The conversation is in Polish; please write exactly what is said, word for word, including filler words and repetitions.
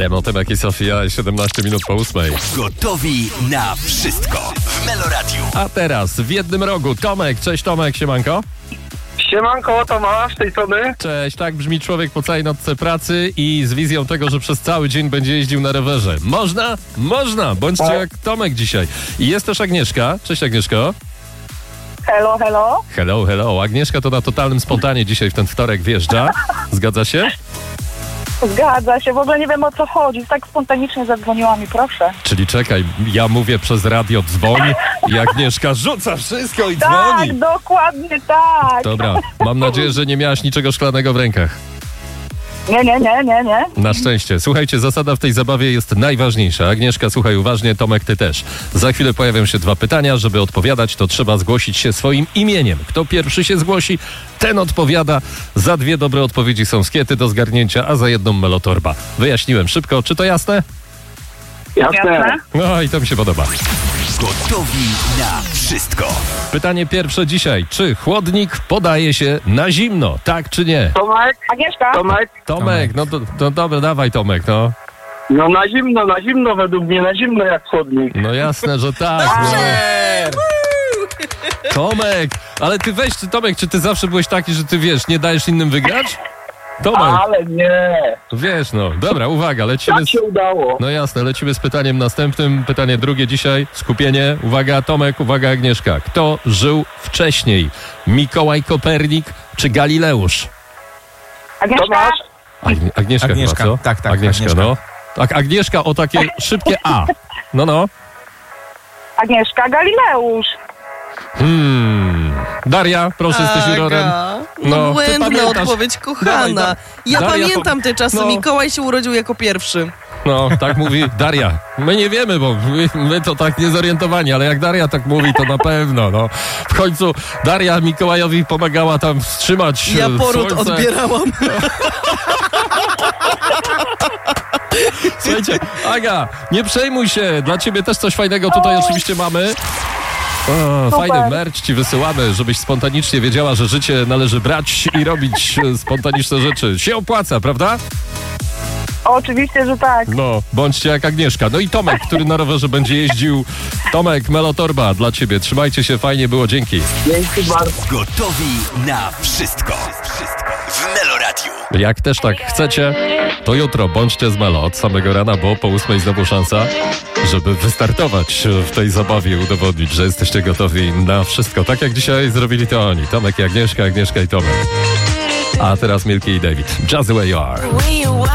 Remo, Tymek i Sofia, siedemnaście minut po ósmej. Gotowi na wszystko w Meloradiu. A teraz w jednym rogu Tomek. Cześć Tomek, siemanko. Siemanko, Tomasz, z tej strony. Cześć, tak brzmi człowiek po całej nocce pracy i z wizją tego, że przez cały dzień będzie jeździł na rowerze. Można? Można! Bądźcie Tak. jak Tomek dzisiaj. I jest też Agnieszka. Cześć Agnieszko. Hello, hello. Hello, hello. Agnieszka to na totalnym spontanie dzisiaj w ten wtorek wjeżdża. Zgadza się? Zgadza się, w ogóle nie wiem o co chodzi. Tak spontanicznie zadzwoniła mi, proszę. Czyli czekaj, ja mówię przez radio dzwoń i Agnieszka rzuca wszystko i Tak, dzwoni. dokładnie tak. Dobra, mam nadzieję, że nie miałaś niczego szklanego w rękach. Nie, nie, nie, nie, nie. Na szczęście. Słuchajcie, zasada w tej zabawie jest najważniejsza. Agnieszka, słuchaj uważnie, Tomek, ty też. Za chwilę pojawią się dwa pytania. Żeby odpowiadać, to trzeba zgłosić się swoim imieniem. Kto pierwszy się zgłosi, ten odpowiada. Za dwie dobre odpowiedzi są skiety do zgarnięcia, a za jedną melotorba. Wyjaśniłem szybko. Czy to jasne? Jasne? No i to mi się podoba. Gotowi na wszystko. Pytanie pierwsze dzisiaj. Czy chłodnik podaje się na zimno? Tak czy nie? Tomek, Agnieszka? Tomek. Tomek, no to, to dobra, dawaj Tomek, no. No na zimno, na zimno według mnie, na zimno jak chodnik. No jasne, że tak. No. Tomek, ale ty weź, ty, Tomek, czy ty zawsze byłeś taki, że ty wiesz, nie dajesz innym wygrać? Tomek, Ale nie, wiesz, no. Dobra, uwaga, lecimy. tak Z... się udało. No jasne, lecimy z pytaniem następnym. Pytanie drugie dzisiaj. Skupienie. Uwaga, Tomek, uwaga, Agnieszka. Kto żył wcześniej? Mikołaj Kopernik czy Galileusz? Agnieszka? Tomasz, Agni- Agnieszka, Agnieszka, chyba, co? tak, tak, Agnieszka, Agnieszka. no. Tak, Agnieszka o takie szybkie A. No, no. Agnieszka Galileusz. Hmm. Daria, proszę, jesteś jurorem. No, No, ty błędna pamiętasz. odpowiedź, Dawaj, kochana. da- ja Daria, pamiętam te czasy. no. Mikołaj się urodził jako pierwszy. No, tak mówi Daria. My nie wiemy, bo my, my to tak niezorientowani, ale jak Daria tak mówi, to na pewno, no. W końcu Daria Mikołajowi pomagała tam wstrzymać Ja e, poród słońce. odbierałam. Słuchajcie, Aga, nie przejmuj się, dla ciebie też coś fajnego tutaj oczywiście mamy. O, fajny merch ci wysyłamy, żebyś spontanicznie wiedziała, że życie należy brać i robić e, spontaniczne rzeczy. Się opłaca, prawda? Oczywiście, że tak. No, bądźcie jak Agnieszka. No i Tomek, który na rowerze będzie jeździł. Tomek, melotorba dla ciebie. Trzymajcie się, fajnie było, dzięki. dzięki bardzo. Gotowi na wszystko. Wszystko w Meloradiu. Jak też tak chcecie, to jutro bądźcie z Melo od samego rana, bo po ósmej znowu szansa, żeby wystartować w tej zabawie, udowodnić, że jesteście gotowi na wszystko. Tak jak dzisiaj zrobili to oni. Tomek i Agnieszka, Agnieszka i Tomek. A teraz Milky i David. Just the way you are.